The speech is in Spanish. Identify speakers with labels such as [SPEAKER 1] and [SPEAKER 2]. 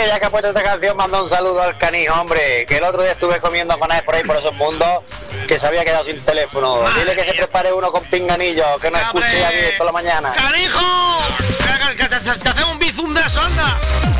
[SPEAKER 1] que ya que ha puesto esta canción, manda un saludo al Canijo, hombre, que el otro día estuve comiendo con él por ahí por esos mundos, que se había quedado sin teléfono. Dile que se prepare uno con pinganillo, que no escuche ya bien toda la mañana.
[SPEAKER 2] ¡Canijo! Que te hacemos un bizum de sonda.